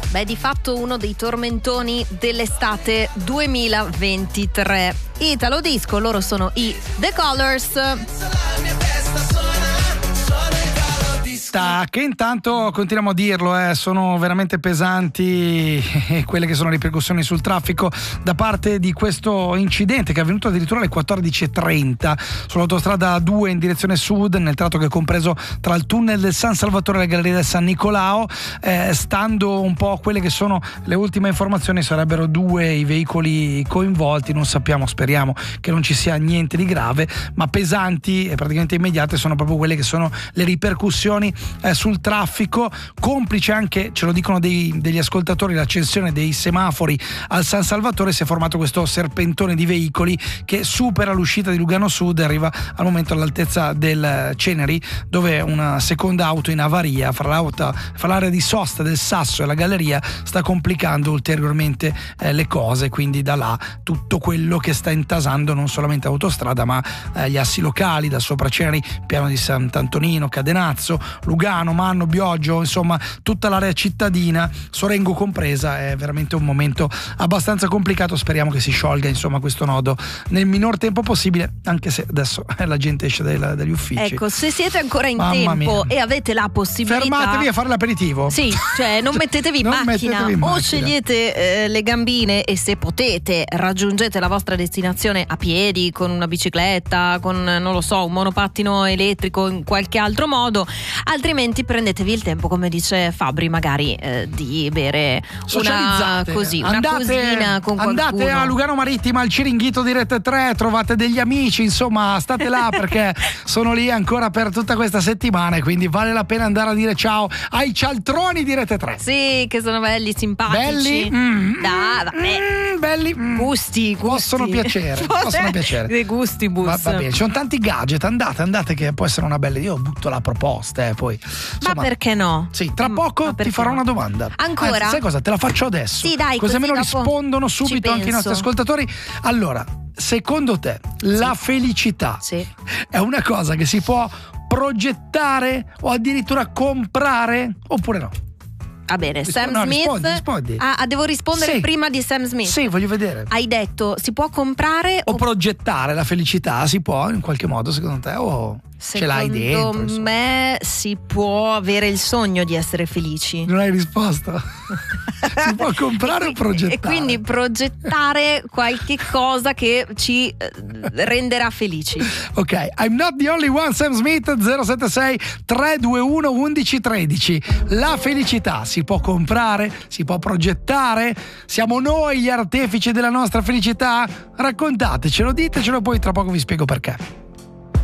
Beh, di fatto uno dei tormentoni dell'estate 2023. Italo disco, loro sono i The Colors. Che intanto continuiamo a dirlo, sono veramente pesanti quelle che sono le ripercussioni sul traffico da parte di questo incidente che è avvenuto addirittura alle 14.30 sull'autostrada 2 in direzione sud, nel tratto che è compreso tra il tunnel del San Salvatore e la galleria del San Nicolao. Stando un po' a quelle che sono le ultime informazioni, sarebbero 2 i veicoli coinvolti, non sappiamo, speriamo che non ci sia niente di grave, ma pesanti e praticamente immediate sono proprio quelle che sono le ripercussioni sul traffico, complice anche, ce lo dicono degli ascoltatori, l'accensione dei semafori al San Salvatore. Si è formato questo serpentone di veicoli che supera l'uscita di Lugano Sud e arriva al momento all'altezza del Ceneri, dove una seconda auto in avaria fra l'area di sosta del Sasso e la galleria sta complicando ulteriormente le cose, quindi da là tutto quello che sta intasando non solamente autostrada ma gli assi locali, da sopra Ceneri, piano di Sant'Antonino, Cadenazzo, Lugano, Manno, Bioggio, insomma tutta l'area cittadina, Sorengo compresa. È veramente un momento abbastanza complicato, speriamo che si sciolga insomma questo nodo nel minor tempo possibile, anche se adesso la gente esce dagli uffici. Ecco, se siete ancora in Mamma tempo mia. e avete la possibilità, fermatevi a fare l'aperitivo. Sì, cioè non mettetevi in macchina o scegliete le gambine, e se potete raggiungete la vostra destinazione a piedi, con una bicicletta, con non lo so, un monopattino elettrico, in qualche altro modo. Altrimenti prendetevi il tempo, come dice Fabri, magari di bere una cosina con qualcuno. Andate a Lugano Marittima al Ciringhito di Rete 3, trovate degli amici, insomma state là perché sono lì ancora per tutta questa settimana e quindi vale la pena andare a dire ciao ai cialtroni di Rete 3. Sì, che sono belli, simpatici. Belli. Gusti. Possono piacere. Dei gusti bus. Va bene, ci sono tanti gadget, andate che può essere una bella. Io butto la proposta, poi. Insomma, ma perché no? Sì, tra poco ti farò una domanda. Ancora? Anzi, sai cosa? Te la faccio adesso. Sì, dai, così almeno dopo rispondono subito anche i nostri ascoltatori. Allora, secondo te la felicità è una cosa che si può progettare o addirittura comprare oppure no? Va bene, Sam Smith. Rispondi. Devo rispondere prima di Sam Smith. Sì, voglio vedere. Hai detto si può comprare o progettare la felicità? Si può in qualche modo, secondo te? O ce l'hai dentro? Secondo me si può avere il sogno di essere felici. Non hai risposto? Si può comprare o progettare? E quindi progettare qualche cosa che ci renderà felici. Ok, I'm not the only one, Sam Smith, 076 321 1113. La felicità si può comprare? Si può progettare? Siamo noi gli artefici della nostra felicità? Raccontatecelo, ditecelo, poi tra poco vi spiego perché.